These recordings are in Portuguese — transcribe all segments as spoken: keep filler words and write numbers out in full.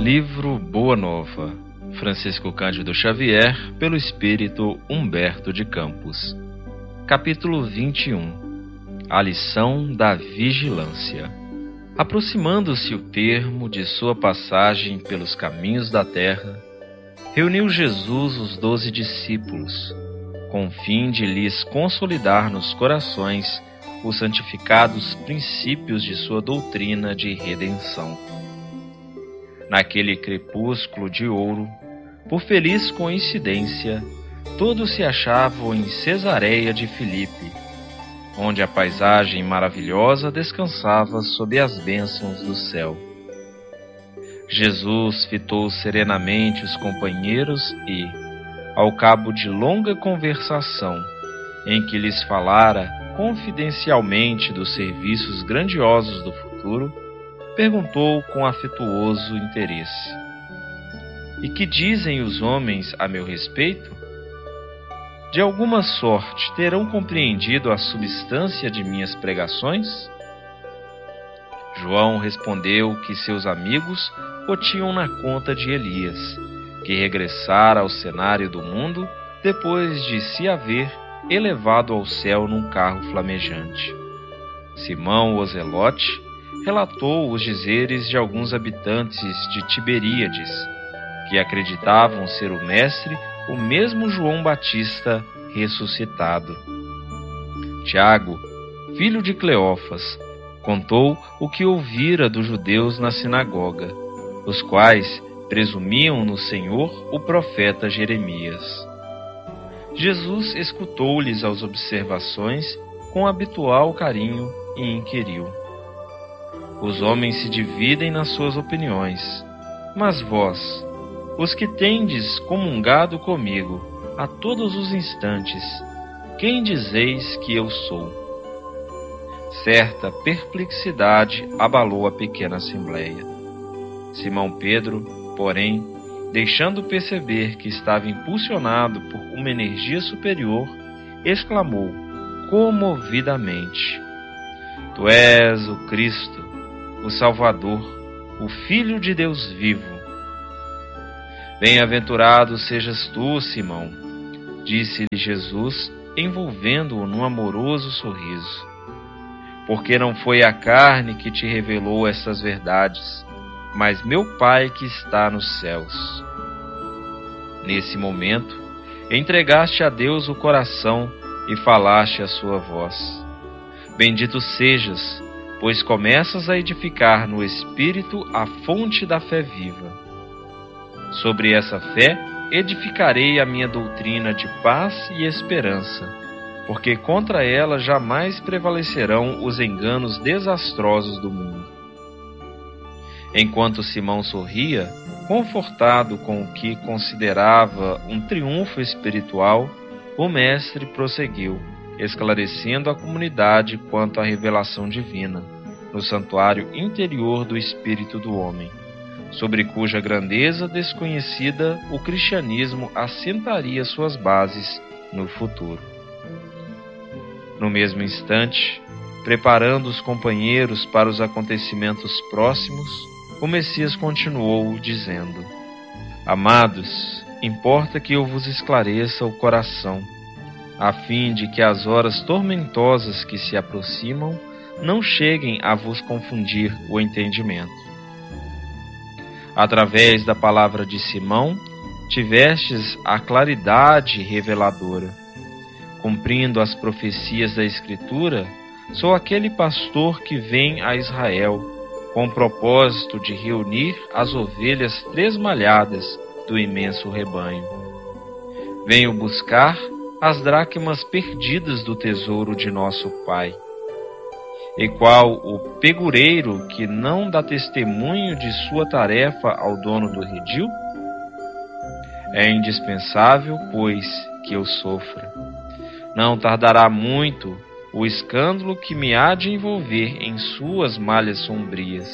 Livro Boa Nova, Francisco Cândido Xavier, pelo Espírito Humberto de Campos. Capítulo vinte e um. A lição da vigilância. Aproximando-se o termo de sua passagem pelos caminhos da terra, reuniu Jesus os doze discípulos, com o fim de lhes consolidar nos corações os santificados princípios de sua doutrina de redenção. Naquele crepúsculo de ouro, por feliz coincidência, todos se achavam em Cesareia de Filipe, onde a paisagem maravilhosa descansava sob as bênçãos do céu. Jesus fitou serenamente os companheiros e, ao cabo de longa conversação, em que lhes falara confidencialmente dos serviços grandiosos do futuro, perguntou com afetuoso interesse: E que dizem os homens a meu respeito? De alguma sorte terão compreendido a substância de minhas pregações? João respondeu que seus amigos o tinham na conta de Elias, que regressara ao cenário do mundo depois de se haver elevado ao céu num carro flamejante. Simão o Zelote relatou os dizeres de alguns habitantes de Tiberíades, que acreditavam ser o mestre o mesmo João Batista ressuscitado. Tiago, filho de Cleófas, contou o que ouvira dos judeus na sinagoga, os quais presumiam no Senhor o profeta Jeremias. Jesus escutou-lhes as observações com habitual carinho e inquiriu: Os homens se dividem nas suas opiniões, mas vós, os que tendes comungado comigo a todos os instantes, quem dizeis que eu sou? Certa perplexidade abalou a pequena assembleia. Simão Pedro, porém, deixando perceber que estava impulsionado por uma energia superior, exclamou comovidamente: Tu és o Cristo, o Salvador, o Filho de Deus vivo. Bem-aventurado sejas tu, Simão, disse-lhe Jesus, envolvendo-o num amoroso sorriso, porque não foi a carne que te revelou estas verdades, mas meu Pai que está nos céus. Nesse momento, entregaste a Deus o coração e falaste a sua voz. Bendito sejas, pois começas a edificar no Espírito a fonte da fé viva. Sobre essa fé edificarei a minha doutrina de paz e esperança, porque contra ela jamais prevalecerão os enganos desastrosos do mundo. Enquanto Simão sorria, confortado com o que considerava um triunfo espiritual, o mestre prosseguiu, esclarecendo a comunidade quanto à revelação divina, no santuário interior do espírito do homem, sobre cuja grandeza desconhecida o cristianismo assentaria suas bases no futuro. No mesmo instante, preparando os companheiros para os acontecimentos próximos, o Messias continuou dizendo: Amados, importa que eu vos esclareça o coração, a fim de que as horas tormentosas que se aproximam não cheguem a vos confundir o entendimento. Através da palavra de Simão, tivestes a claridade reveladora. Cumprindo as profecias da Escritura, sou aquele pastor que vem a Israel, com o propósito de reunir as ovelhas tresmalhadas do imenso rebanho. Venho buscar as dracmas perdidas do tesouro de nosso Pai. E qual o pegureiro que não dá testemunho de sua tarefa ao dono do redil? É indispensável, pois, que eu sofra. Não tardará muito o escândalo que me há de envolver em suas malhas sombrias.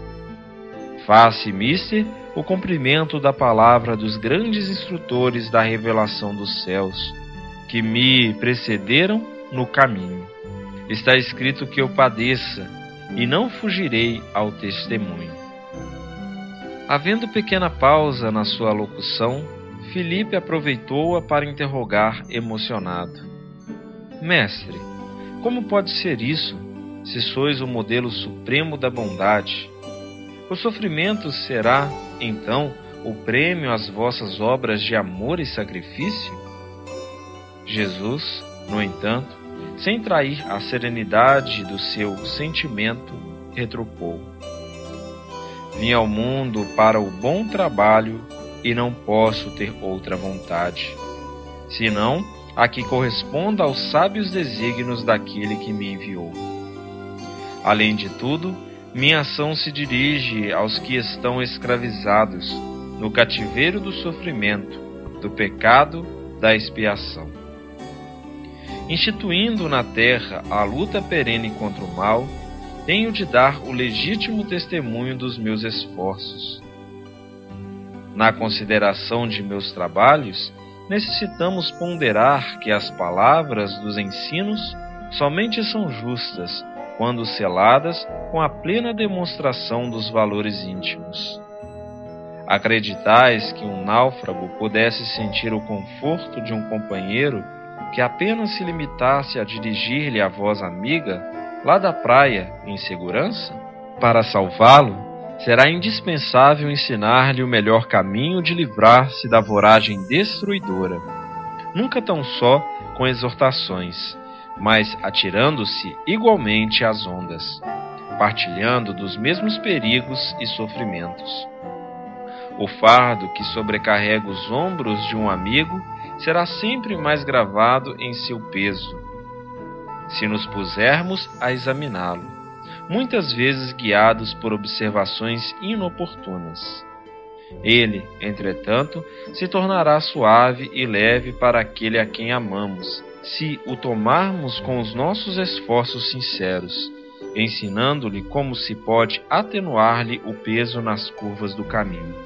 Faça-me o cumprimento da palavra dos grandes instrutores da revelação dos céus, que me precederam no caminho. Está escrito que eu padeça, e não fugirei ao testemunho. Havendo pequena pausa na sua locução, Filipe aproveitou-a para interrogar emocionado: Mestre, como pode ser isso, se sois o modelo supremo da bondade? O sofrimento será, então, o prêmio às vossas obras de amor e sacrifício? Jesus, no entanto, sem trair a serenidade do seu sentimento, retrucou: Vim ao mundo para o bom trabalho e não posso ter outra vontade, senão a que corresponda aos sábios desígnios daquele que me enviou. Além de tudo, minha ação se dirige aos que estão escravizados no cativeiro do sofrimento, do pecado, da expiação. Instituindo na terra a luta perene contra o mal, tenho de dar o legítimo testemunho dos meus esforços. Na consideração de meus trabalhos, necessitamos ponderar que as palavras dos ensinos somente são justas quando seladas com a plena demonstração dos valores íntimos. Acreditais que um náufrago pudesse sentir o conforto de um companheiro que apenas se limitasse a dirigir-lhe a voz amiga, lá da praia, em segurança? Para salvá-lo, será indispensável ensinar-lhe o melhor caminho de livrar-se da voragem destruidora, nunca tão só com exortações, mas atirando-se igualmente às ondas, partilhando dos mesmos perigos e sofrimentos. O fardo que sobrecarrega os ombros de um amigo será sempre mais gravado em seu peso, se nos pusermos a examiná-lo, muitas vezes guiados por observações inoportunas. Ele, entretanto, se tornará suave e leve para aquele a quem amamos, se o tomarmos com os nossos esforços sinceros, ensinando-lhe como se pode atenuar-lhe o peso nas curvas do caminho.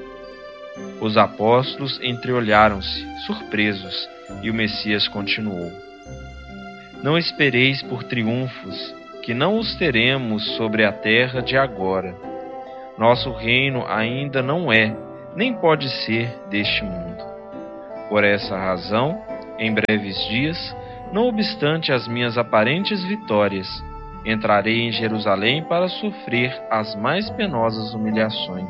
Os apóstolos entreolharam-se, surpresos, e o Messias continuou: Não espereis por triunfos, que não os teremos sobre a terra de agora. Nosso reino ainda não é, nem pode ser, deste mundo. Por essa razão, em breves dias, não obstante as minhas aparentes vitórias, entrarei em Jerusalém para sofrer as mais penosas humilhações.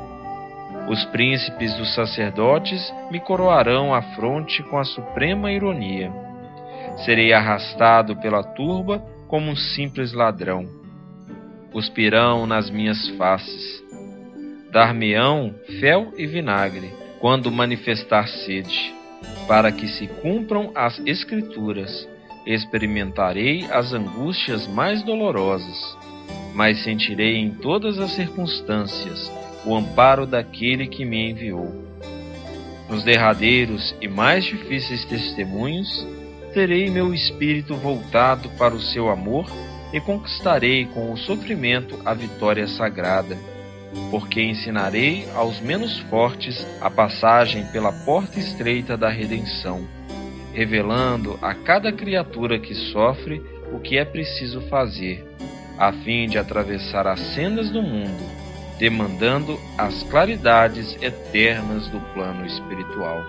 Os príncipes dos sacerdotes me coroarão a fronte com a suprema ironia. Serei arrastado pela turba como um simples ladrão. Cuspirão nas minhas faces. Dar-me-ão fel e vinagre, quando manifestar sede, para que se cumpram as Escrituras. Experimentarei as angústias mais dolorosas, mas sentirei em todas as circunstâncias o amparo daquele que me enviou. Nos derradeiros e mais difíceis testemunhos, terei meu espírito voltado para o seu amor e conquistarei com o sofrimento a vitória sagrada, porque ensinarei aos menos fortes a passagem pela porta estreita da redenção, revelando a cada criatura que sofre o que é preciso fazer, a fim de atravessar as sendas do mundo, demandando as claridades eternas do plano espiritual.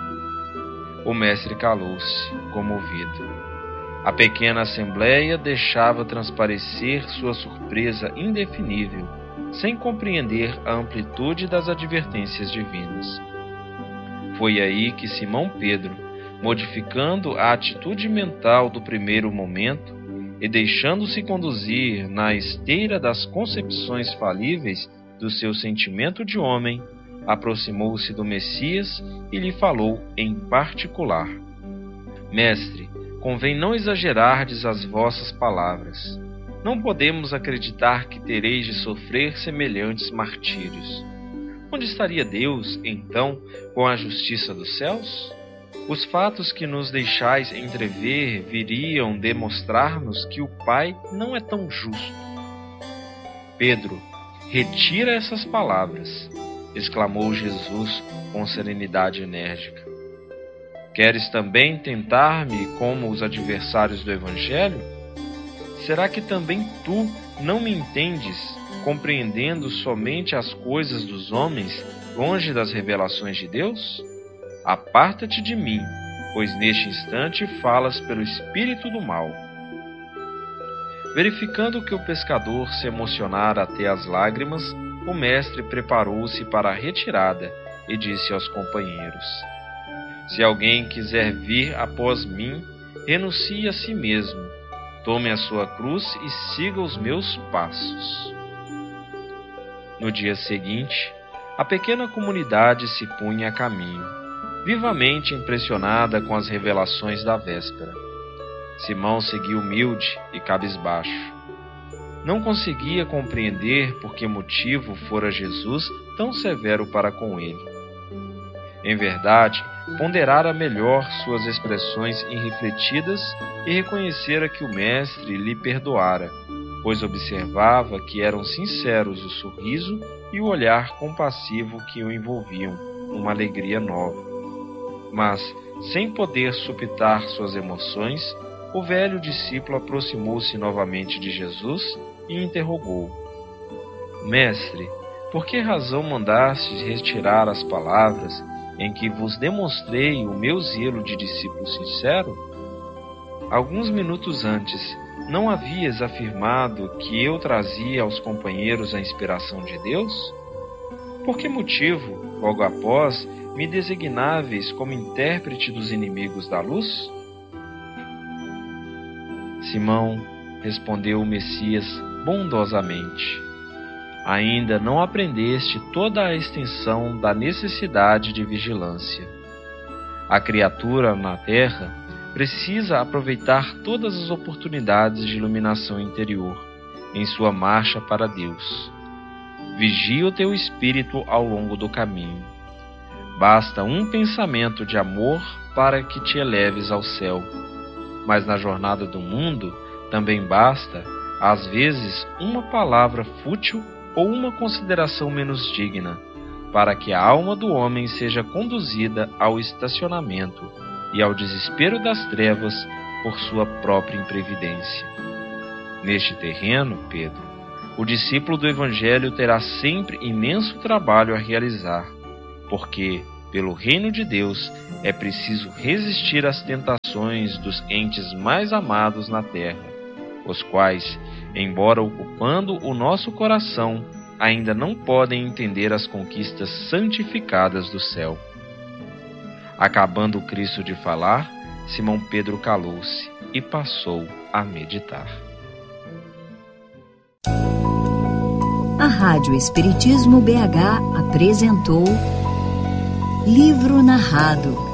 O mestre calou-se, comovido. A pequena assembleia deixava transparecer sua surpresa indefinível, sem compreender a amplitude das advertências divinas. Foi aí que Simão Pedro, modificando a atitude mental do primeiro momento e deixando-se conduzir na esteira das concepções falíveis do seu sentimento de homem, aproximou-se do Messias e lhe falou em particular: Mestre, convém não exagerardes as vossas palavras. Não podemos acreditar que tereis de sofrer semelhantes martírios. Onde estaria Deus, então, com a justiça dos céus? Os fatos que nos deixais entrever viriam demonstrar-nos que o Pai não é tão justo. Pedro, retira essas palavras, exclamou Jesus com serenidade enérgica. Queres também tentar-me como os adversários do Evangelho? Será que também tu não me entendes compreendendo somente as coisas dos homens, longe das revelações de Deus? Aparta-te de mim, pois neste instante falas pelo espírito do mal. Verificando que o pescador se emocionara até as lágrimas, o mestre preparou-se para a retirada e disse aos companheiros: Se alguém quiser vir após mim, renuncie a si mesmo, tome a sua cruz e siga os meus passos. No dia seguinte, a pequena comunidade se punha a caminho, vivamente impressionada com as revelações da véspera. Simão seguia humilde e cabisbaixo. Não conseguia compreender por que motivo fora Jesus tão severo para com ele. Em verdade, ponderara melhor suas expressões irrefletidas e reconhecera que o mestre lhe perdoara, pois observava que eram sinceros o sorriso e o olhar compassivo que o envolviam numa alegria nova. Mas, sem poder supitar suas emoções, o velho discípulo aproximou-se novamente de Jesus e interrogou: Mestre, por que razão mandastes retirar as palavras em que vos demonstrei o meu zelo de discípulo sincero? Alguns minutos antes, não havias afirmado que eu trazia aos companheiros a inspiração de Deus? Por que motivo, logo após, me designáveis como intérprete dos inimigos da luz? Simão, respondeu o Messias bondosamente, ainda não aprendeste toda a extensão da necessidade de vigilância. A criatura na terra precisa aproveitar todas as oportunidades de iluminação interior em sua marcha para Deus. Vigia o teu espírito ao longo do caminho. Basta um pensamento de amor para que te eleves ao céu. Mas na jornada do mundo também basta, às vezes, uma palavra fútil ou uma consideração menos digna, para que a alma do homem seja conduzida ao estacionamento e ao desespero das trevas por sua própria imprevidência. Neste terreno, Pedro, o discípulo do Evangelho terá sempre imenso trabalho a realizar, porque, pelo reino de Deus, é preciso resistir às tentações dos entes mais amados na terra, os quais, embora ocupando o nosso coração, ainda não podem entender as conquistas santificadas do céu. Acabando Cristo de falar, Simão Pedro calou-se e passou a meditar. A Rádio Espiritismo B H apresentou Livro Narrado,